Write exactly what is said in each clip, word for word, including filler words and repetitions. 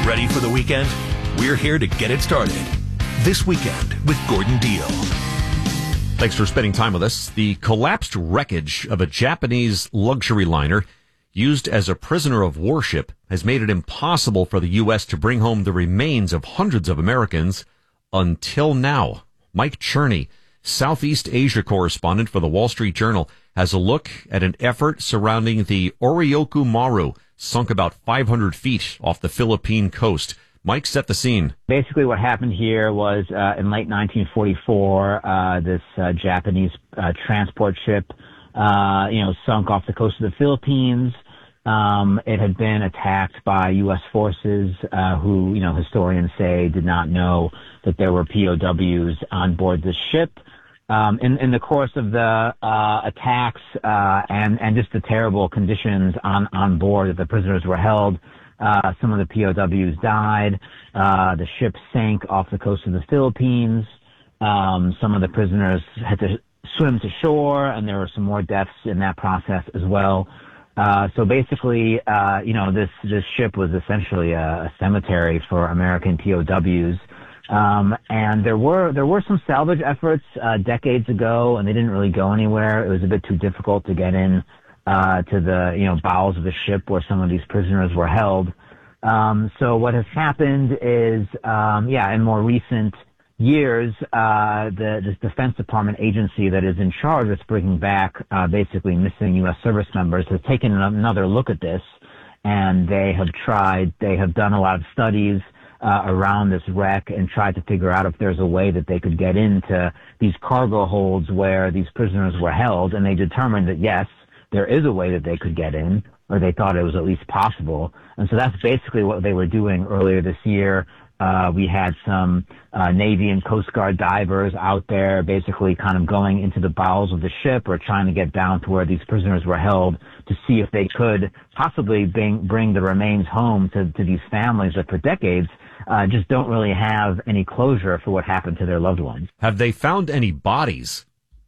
Ready for the weekend? We're here to get it started. This Weekend with Gordon Deal. Thanks for spending time with us. The collapsed wreckage of a Japanese luxury liner used as a prisoner of war ship has made it impossible for the U S to bring home the remains of hundreds of Americans until now. Mike Cherney, Southeast Asia correspondent for the Wall Street Journal, has a look at an effort surrounding the Oryoku Maru, sunk about five hundred feet off the Philippine coast. Mike, set the scene. Basically what happened here was uh, in late nineteen forty-four, uh, this uh, Japanese uh, transport ship, uh, you know, sunk off the coast of the Philippines. Um, it had been attacked by U S forces uh, who, you know, historians say did not know that there were P O Ws on board the ship. Um, in, in the course of the uh, attacks uh, and, and just the terrible conditions on, on board that the prisoners were held, Uh, some of the P O Ws died. Uh, the ship sank off the coast of the Philippines. Um, some of the prisoners had to swim to shore, and there were some more deaths in that process as well. Uh, so basically, uh, you know, this, this ship was essentially a, a cemetery for American P O Ws. Um, and there were, there were some salvage efforts, uh, decades ago, and they didn't really go anywhere. It was a bit too difficult to get in Uh, to the, you know, bowels of the ship where some of these prisoners were held. Um, so what has happened is, um, yeah, in more recent years, uh, the, this Defense Department agency that is in charge of bringing back, uh, basically missing U S service members has taken another look at this, and they have tried, they have done a lot of studies, uh, around this wreck and tried to figure out if there's a way that they could get into these cargo holds where these prisoners were held, and they determined that yes, there is a way that they could get in, or they thought it was at least possible. And so that's basically what they were doing earlier this year. Uh, we had some uh, Navy and Coast Guard divers out there basically kind of going into the bowels of the ship or trying to get down to where these prisoners were held to see if they could possibly bring, bring the remains home to, to these families that for decades uh, just don't really have any closure for what happened to their loved ones. Have they found any bodies?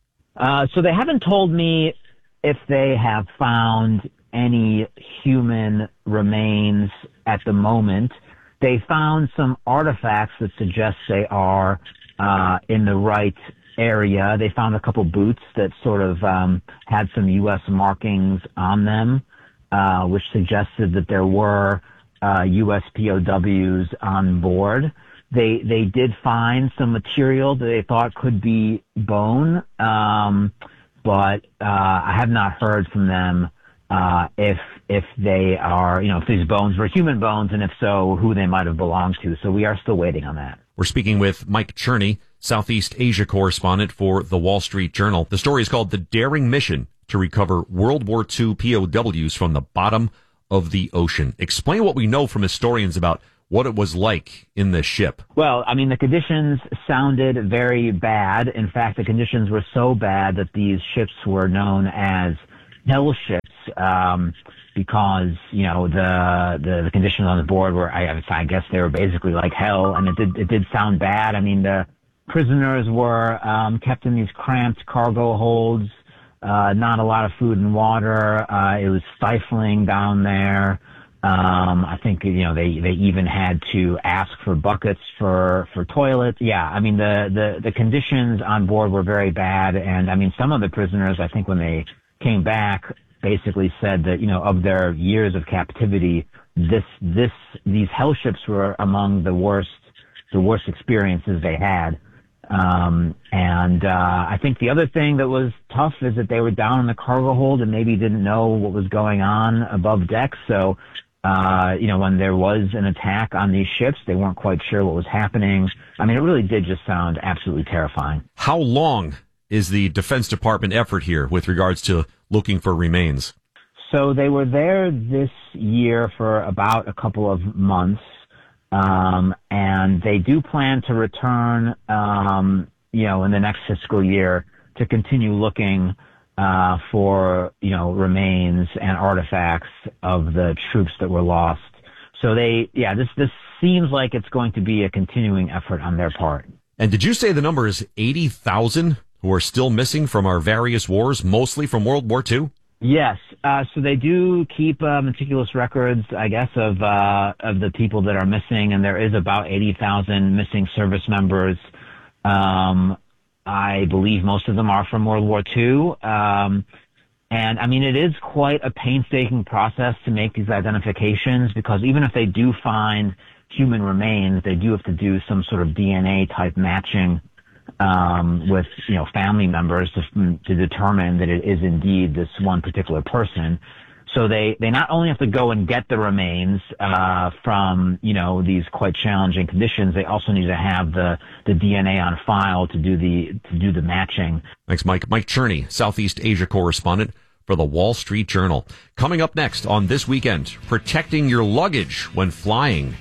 Uh, so they haven't told me if they have found any human remains at the moment. They found some artifacts that suggest they are uh, in the right area. They found a couple boots that sort of um, had some U S markings on them, uh, which suggested that there were uh, U S P O Ws on board. They they did find some material that they thought could be bone. Um, But uh, I have not heard from them uh, if if they are, you know, if these bones were human bones, and if so, who they might have belonged to. So we are still waiting on that. We're speaking with Mike Cherney, Southeast Asia correspondent for the Wall Street Journal. The story is called The Daring Mission to Recover World War Two P O Ws from the Bottom of the Ocean. Explain what we know from historians about what it was like in this ship. Well, I mean, the conditions sounded very bad. In fact, the conditions were so bad that these ships were known as hell ships, um, because, you know, the, the, the conditions on the board were, I, I guess they were basically like hell, and it did, it did sound bad. I mean, the prisoners were, um, kept in these cramped cargo holds, uh, not a lot of food and water. Uh, it was stifling down there. Um, I think, you know, they, they even had to ask for buckets for, for toilets. Yeah. I mean, the, the, the conditions on board were very bad. And I mean, some of the prisoners, I think when they came back, basically said that, you know, of their years of captivity, this, this, these hell ships were among the worst, the worst experiences they had. Um, and, uh, I think the other thing that was tough is that they were down in the cargo hold and maybe didn't know what was going on above deck. So, Uh, you know, when there was an attack on these ships, they weren't quite sure what was happening. I mean, it really did just sound absolutely terrifying. How long is the Defense Department effort here with regards to looking for remains? So they were there this year for about a couple of months, um, and they do plan to return, um, you know, in the next fiscal year to continue looking Uh, for, you know, remains and artifacts of the troops that were lost. So they, yeah, this, this seems like it's going to be a continuing effort on their part. And did you say the number is eighty thousand who are still missing from our various wars, mostly from World War Two? Yes. Uh, so they do keep uh, meticulous records, I guess, of uh, of the people that are missing, and there is about eighty thousand missing service members. Um, I believe most of them are from World War Two. Um, and I mean, it is quite a painstaking process to make these identifications, because even if they do find human remains, they do have to do some sort of D N A type matching um, with, you know, family members to, to determine that it is indeed this one particular person. So they, they not only have to go and get the remains uh, from, you know, these quite challenging conditions, they also need to have the, the D N A on file to do the to do the matching. Thanks, Mike. Mike Cherney, Southeast Asia correspondent for the Wall Street Journal. Coming up next on This Weekend, protecting your luggage when flying.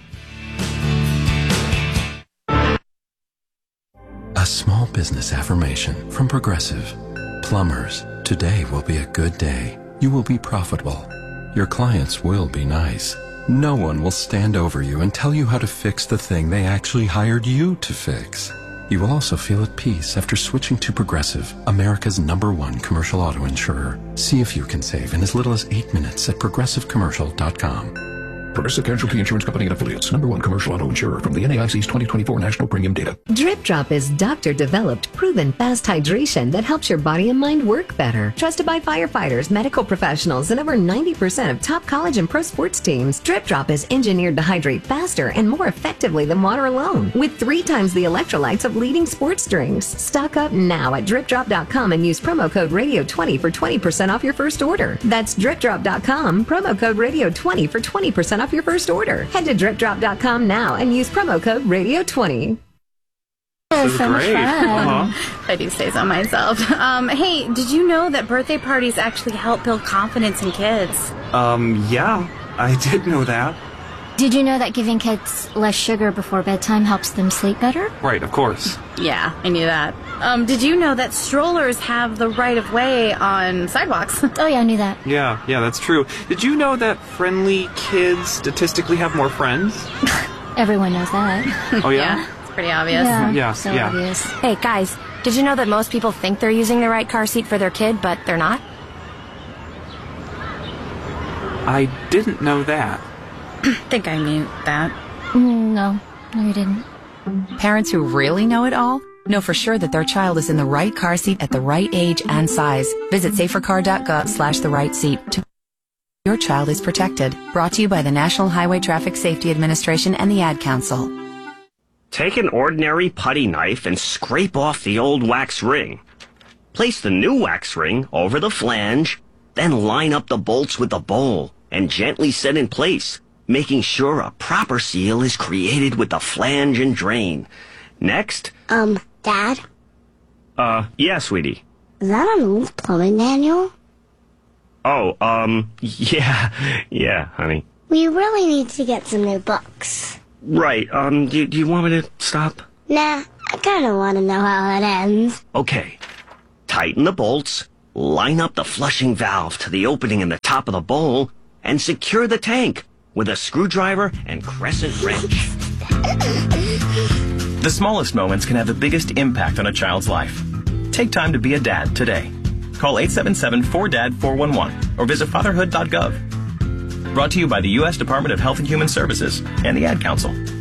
A small business affirmation from Progressive. Plumbers, today will be a good day. You will be profitable. Your clients will be nice. No one will stand over you and tell you how to fix the thing they actually hired you to fix. You will also feel at peace after switching to Progressive, America's number one commercial auto insurer. See if you can save in as little as eight minutes at progressive commercial dot com. Progressive Casualty Insurance Company and Affiliates. Number one commercial auto insurer from the N A I C's twenty twenty-four National Premium Data. Drip Drop is doctor-developed, proven fast hydration that helps your body and mind work better. Trusted by firefighters, medical professionals, and over ninety percent of top college and pro sports teams, Drip Drop is engineered to hydrate faster and more effectively than water alone, with three times the electrolytes of leading sports drinks. Stock up now at drip drop dot com and use promo code radio twenty for twenty percent off your first order. That's drip drop dot com, promo code radio twenty for twenty percent off your first order. Head to drip drop dot com now and use promo code radio twenty. Oh, so much fun. Uh-huh. I do say so myself. Um, hey, did you know that birthday parties actually help build confidence in kids? Um, yeah, I did know that. Did you know that giving kids less sugar before bedtime helps them sleep better? Right, of course. Yeah, I knew that. Um, did you know that strollers have the right of way on sidewalks? Oh yeah, I knew that. Yeah, yeah, that's true. Did you know that friendly kids statistically have more friends? Everyone knows that. Oh, yeah? Yeah, it's pretty obvious. Yeah, Yeah, so yeah. obvious. Hey, guys, did you know that most people think they're using the right car seat for their kid, but they're not? I didn't know that. I think I knew that. Mm, no, no you didn't. Parents who really know it all know for sure that their child is in the right car seat at the right age and size. Visit safercar dot gov slash the right seat to your child is protected. Brought to you by the National Highway Traffic Safety Administration and the Ad Council. Take an ordinary putty knife and scrape off the old wax ring. Place the new wax ring over the flange, then line up the bolts with the bowl and gently set in place, making sure a proper seal is created with the flange and drain. Next. Um, Dad? Uh, yeah, sweetie. Is that an old plumbing manual? Oh, um, yeah, yeah, honey. We really need to get some new books. Right, um, do, do you want me to stop? Nah, I kinda wanna know how it ends. Okay. Tighten the bolts, line up the flushing valve to the opening in the top of the bowl, and secure the tank with a screwdriver and crescent wrench. The smallest moments can have the biggest impact on a child's life. Take time to be a dad today. Call eight seven seven four D A D four one one or visit fatherhood dot gov. Brought to you by the U S Department of Health and Human Services and the Ad Council.